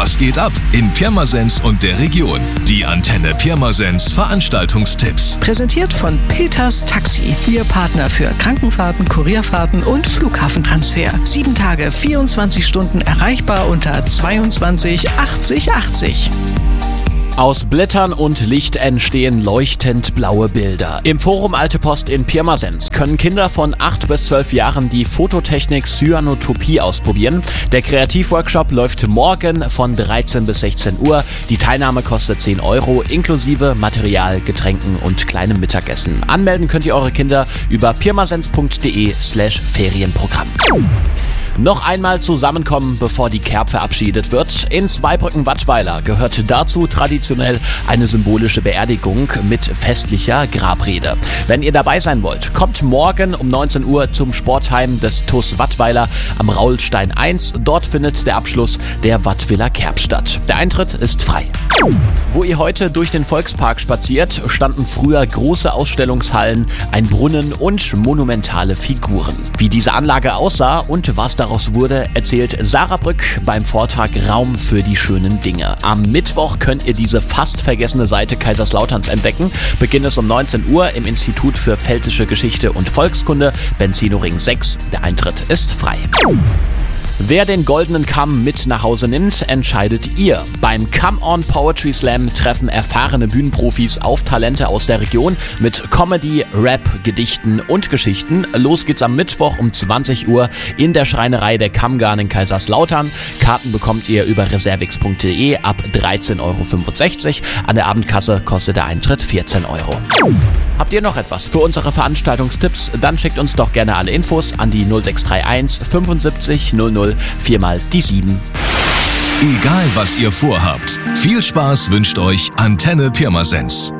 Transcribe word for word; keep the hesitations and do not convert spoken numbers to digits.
Was geht ab in Pirmasens und der Region? Die Antenne Pirmasens Veranstaltungstipps. Präsentiert von Peters Taxi. Ihr Partner für Krankenfahrten, Kurierfahrten und Flughafentransfer. Sieben Tage, vierundzwanzig Stunden erreichbar unter zweiundzwanzig achtzig achtzig. Aus Blättern und Licht entstehen leuchtend blaue Bilder. Im Forum Alte Post in Pirmasens können Kinder von acht bis zwölf Jahren die Fototechnik Cyanotopie ausprobieren. Der Kreativworkshop läuft morgen von dreizehn bis sechzehn Uhr. Die Teilnahme kostet zehn Euro inklusive Material, Getränken und kleinem Mittagessen. Anmelden könnt ihr eure Kinder über pirmasens.de slash Ferienprogramm. Noch einmal zusammenkommen, bevor die Kerb verabschiedet wird. In Zweibrücken-Wattweiler gehört dazu traditionell eine symbolische Beerdigung mit festlicher Grabrede. Wenn ihr dabei sein wollt, kommt morgen um neunzehn Uhr zum Sportheim des T U S Wattweiler am Raulstein eins. Dort findet der Abschluss der Wattwiller Kerb statt. Der Eintritt ist frei. Wo ihr heute durch den Volkspark spaziert, standen früher große Ausstellungshallen, ein Brunnen und monumentale Figuren. Wie diese Anlage aussah und was daraus wurde, erzählt Sarah Brück beim Vortrag Raum für die schönen Dinge. Am Mittwoch könnt ihr diese fast vergessene Seite Kaiserslauterns entdecken. Beginn ist um neunzehn Uhr im Institut für Pfälzische Geschichte und Volkskunde, Benzinoring sechs. Der Eintritt ist frei. Wer den goldenen Kamm mit nach Hause nimmt, entscheidet ihr. Beim Come On Poetry Slam treffen erfahrene Bühnenprofis auf Talente aus der Region mit Comedy, Rap, Gedichten und Geschichten. Los geht's am Mittwoch um zwanzig Uhr in der Schreinerei der Kammgarn in Kaiserslautern. Karten bekommt ihr über reservix punkt de ab dreizehn Euro fünfundsechzig. An der Abendkasse kostet der Eintritt vierzehn Euro. Habt ihr noch etwas für unsere Veranstaltungstipps? Dann schickt uns doch gerne alle Infos an die null sechs drei eins fünfundsiebzig null null vier mal die sieben. Egal was ihr vorhabt, viel Spaß wünscht euch Antenne Pirmasens.